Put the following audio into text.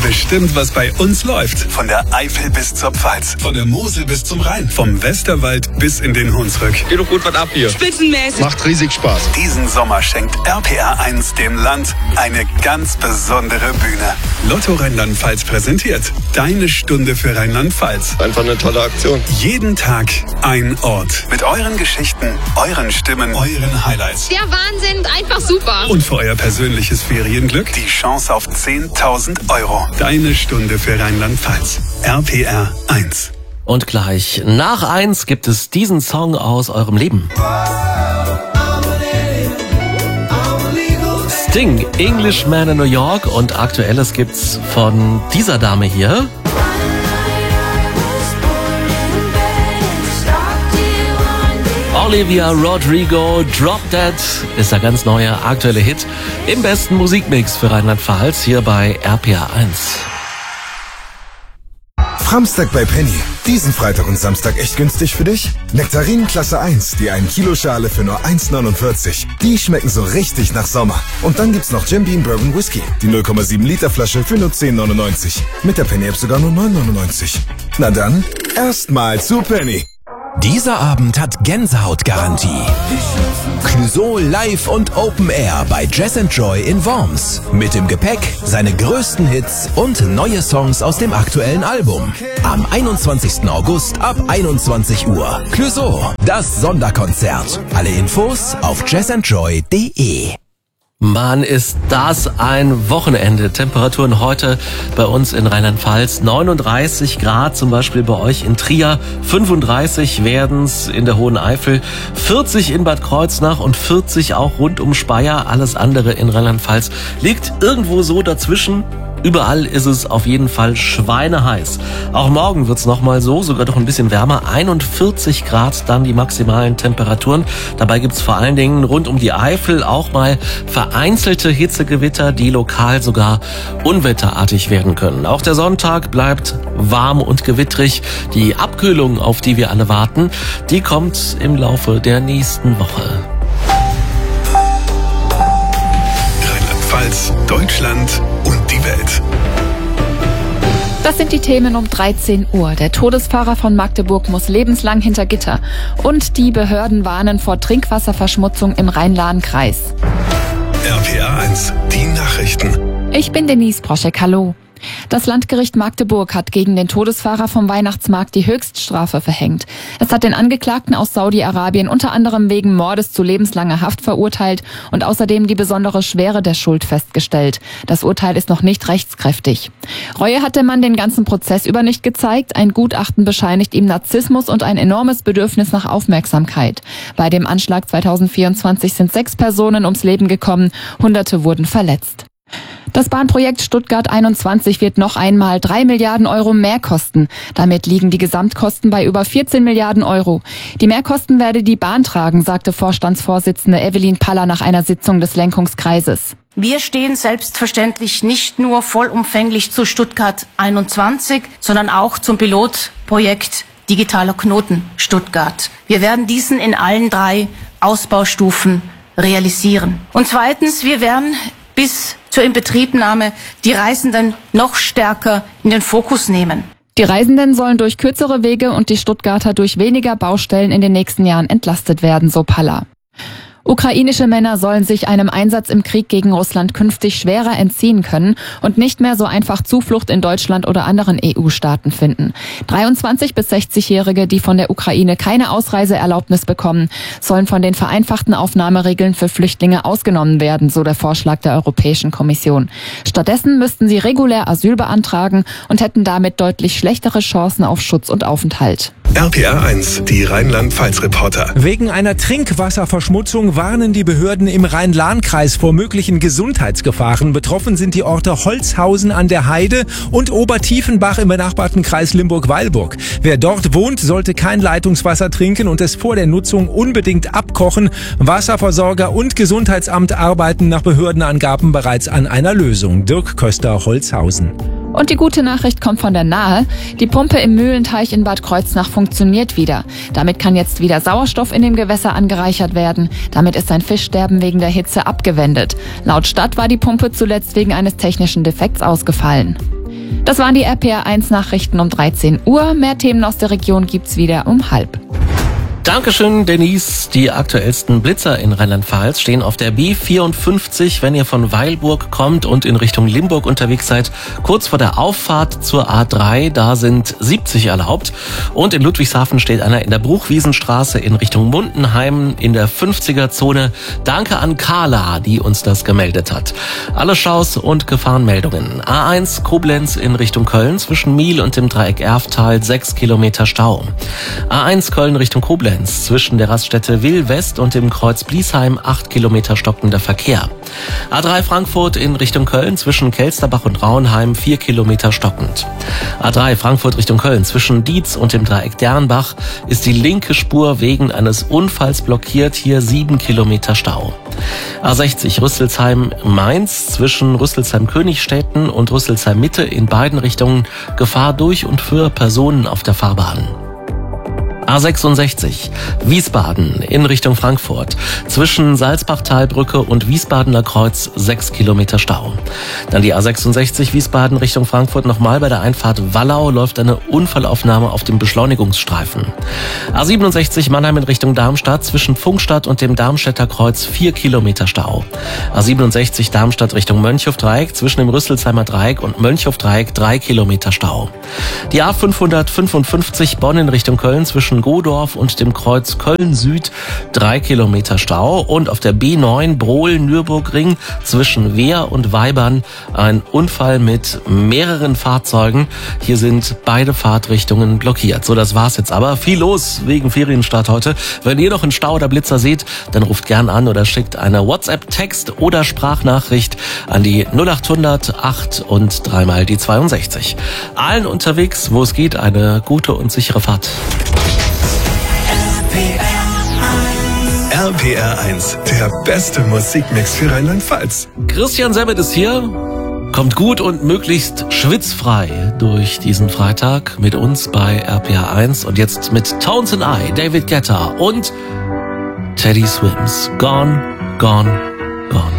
bestimmt, was bei uns läuft. Von der Eifel bis zur Pfalz. Von der Mosel bis zum Rhein. Vom Westerwald bis in den Hunsrück. Geht doch gut was ab hier. Spitzenmäßig. Macht riesig Spaß. Diesen Sommer schenkt RPR1 dem Land eine ganz besondere Bühne. Lotto Rheinland-Pfalz präsentiert Deine Stunde für Rheinland-Pfalz. Einfach eine tolle Aktion. Jeden Tag ein Ort. Mit euren Geschichten, euren Stimmen, euren Highlights. Der Wahnsinn, einfach super. Und für euer persönliches Ferienglück die Chance auf 10.000 Euro. Deine Stunde für Rheinland-Pfalz. RPR 1. Und gleich nach 1 gibt es diesen Song aus eurem Leben. Sting, Englishman in New York, und Aktuelles gibt's von dieser Dame hier. Olivia Rodrigo, Drop Dead ist der ganz neue aktuelle Hit im besten Musikmix für Rheinland-Pfalz hier bei RPR 1. Framstag bei Penny. Diesen Freitag und Samstag echt günstig für dich? Nektarinen Klasse 1, die 1 Kilo Schale für nur 1,49. Die schmecken so richtig nach Sommer. Und dann gibt's noch Jim Beam Bourbon Whisky, die 0,7 Liter Flasche für nur 10,99. Mit der Penny App sogar nur 9,99. Na dann, erstmal zu Penny. Dieser Abend hat Gänsehautgarantie. Clouseau live und Open Air bei Jazz & Joy in Worms. Mit im Gepäck seine größten Hits und neue Songs aus dem aktuellen Album. Am 21. August ab 21 Uhr. Clouseau, das Sonderkonzert. Alle Infos auf jazzandjoy.de. Mann, ist das ein Wochenende. Temperaturen heute bei uns in Rheinland-Pfalz 39 Grad, zum Beispiel bei euch in Trier, 35 werden's in der Hohen Eifel, 40 in Bad Kreuznach und 40 auch rund um Speyer. Alles andere in Rheinland-Pfalz liegt irgendwo so dazwischen. Überall ist es auf jeden Fall schweineheiß. Auch morgen wird's nochmal so, sogar doch ein bisschen wärmer. 41 Grad dann die maximalen Temperaturen. Dabei gibt's vor allen Dingen rund um die Eifel auch mal vereinzelte Hitzegewitter, die lokal sogar unwetterartig werden können. Auch der Sonntag bleibt warm und gewittrig. Die Abkühlung, auf die wir alle warten, die kommt im Laufe der nächsten Woche. Rheinland-Pfalz, Deutschland und die Welt. Das sind die Themen um 13 Uhr. Der Todesfahrer von Magdeburg muss lebenslang hinter Gitter. Und die Behörden warnen vor Trinkwasserverschmutzung im Rhein-Lahn-Kreis. RPR 1, die Nachrichten. Ich bin Denise Broschek, hallo. Das Landgericht Magdeburg hat gegen den Todesfahrer vom Weihnachtsmarkt die Höchststrafe verhängt. Es hat den Angeklagten aus Saudi-Arabien unter anderem wegen Mordes zu lebenslanger Haft verurteilt und außerdem die besondere Schwere der Schuld festgestellt. Das Urteil ist noch nicht rechtskräftig. Reue hat der Mann den ganzen Prozess über nicht gezeigt. Ein Gutachten bescheinigt ihm Narzissmus und ein enormes Bedürfnis nach Aufmerksamkeit. Bei dem Anschlag 2024 sind 6 Personen ums Leben gekommen, Hunderte wurden verletzt. Das Bahnprojekt Stuttgart 21 wird noch einmal 3 Milliarden Euro mehr kosten. Damit liegen die Gesamtkosten bei über 14 Milliarden Euro. Die Mehrkosten werde die Bahn tragen, sagte Vorstandsvorsitzende Evelyn Paller nach einer Sitzung des Lenkungskreises. Wir stehen selbstverständlich nicht nur vollumfänglich zu Stuttgart 21, sondern auch zum Pilotprojekt Digitaler Knoten Stuttgart. Wir werden diesen in allen 3 Ausbaustufen realisieren. Und zweitens, wir werden bis zur Inbetriebnahme die Reisenden noch stärker in den Fokus nehmen. Die Reisenden sollen durch kürzere Wege und die Stuttgarter durch weniger Baustellen in den nächsten Jahren entlastet werden, so Paller. Ukrainische Männer sollen sich einem Einsatz im Krieg gegen Russland künftig schwerer entziehen können und nicht mehr so einfach Zuflucht in Deutschland oder anderen EU-Staaten finden. 23- bis 60-Jährige, die von der Ukraine keine Ausreiseerlaubnis bekommen, sollen von den vereinfachten Aufnahmeregeln für Flüchtlinge ausgenommen werden, so der Vorschlag der Europäischen Kommission. Stattdessen müssten sie regulär Asyl beantragen und hätten damit deutlich schlechtere Chancen auf Schutz und Aufenthalt. RPR 1, die Rheinland-Pfalz-Reporter. Wegen einer Trinkwasserverschmutzung warnen die Behörden im Rhein-Lahn-Kreis vor möglichen Gesundheitsgefahren. Betroffen sind die Orte Holzhausen an der Heide und Obertiefenbach im benachbarten Kreis Limburg-Weilburg. Wer dort wohnt, sollte kein Leitungswasser trinken und es vor der Nutzung unbedingt abkochen. Wasserversorger und Gesundheitsamt arbeiten nach Behördenangaben bereits an einer Lösung. Dirk Köster, Holzhausen. Und die gute Nachricht kommt von der Nahe. Die Pumpe im Mühlenteich in Bad Kreuznach funktioniert wieder. Damit kann jetzt wieder Sauerstoff in dem Gewässer angereichert werden. Damit ist ein Fischsterben wegen der Hitze abgewendet. Laut Stadt war die Pumpe zuletzt wegen eines technischen Defekts ausgefallen. Das waren die RPA1 Nachrichten um 13 Uhr. Mehr Themen aus der Region gibt's wieder um 12:30. Dankeschön, Denise. Die aktuellsten Blitzer in Rheinland-Pfalz stehen auf der B54, wenn ihr von Weilburg kommt und in Richtung Limburg unterwegs seid. Kurz vor der Auffahrt zur A3, da sind 70 erlaubt. Und in Ludwigshafen steht einer in der Bruchwiesenstraße in Richtung Mundenheim in der 50er-Zone. Danke an Carla, die uns das gemeldet hat. Alle Staus und Gefahrenmeldungen. A1 Koblenz in Richtung Köln zwischen Miel und dem Dreieck Erftal 6 Kilometer Stau. A1 Köln Richtung Koblenz zwischen der Raststätte Will-West und dem Kreuz Bliesheim 8 Kilometer stockender Verkehr. A3 Frankfurt in Richtung Köln zwischen Kelsterbach und Rauenheim 4 Kilometer stockend. A3 Frankfurt Richtung Köln zwischen Dietz und dem Dreieck Dernbach ist die linke Spur wegen eines Unfalls blockiert, hier 7 Kilometer Stau. A60 Rüsselsheim-Mainz zwischen Rüsselsheim-Königstetten und Rüsselsheim-Mitte in beiden Richtungen Gefahr durch und für Personen auf der Fahrbahn. A66 Wiesbaden in Richtung Frankfurt zwischen Salzbachtalbrücke und Wiesbadener Kreuz 6 Kilometer Stau. Dann die A66 Wiesbaden Richtung Frankfurt nochmal bei der Einfahrt Wallau läuft eine Unfallaufnahme auf dem Beschleunigungsstreifen. A67 Mannheim in Richtung Darmstadt zwischen Pfungstadt und dem Darmstädter Kreuz 4 Kilometer Stau. A67 Darmstadt Richtung Mönchhofdreieck zwischen dem Rüsselsheimer Dreieck und Mönchhofdreieck 3 Kilometer Stau. Die A555 Bonn in Richtung Köln zwischen Godorf und dem Kreuz Köln-Süd 3 Kilometer Stau und auf der B9 Brohl-Nürburgring zwischen Wehr und Weibern ein Unfall mit mehreren Fahrzeugen. Hier sind beide Fahrtrichtungen blockiert. So, das war's jetzt aber. Viel los wegen Ferienstart heute. Wenn ihr noch einen Stau oder Blitzer seht, dann ruft gern an oder schickt eine WhatsApp-Text oder Sprachnachricht an die 0800 8 und 3 mal die 62. Allen unterwegs, wo es geht, eine gute und sichere Fahrt. RPR1, der beste Musikmix für Rheinland-Pfalz. Christian Semmert ist hier, kommt gut und möglichst schwitzfrei durch diesen Freitag mit uns bei RPR1 und jetzt mit Tones and I, David Guetta und Teddy Swims. Gone, gone, gone.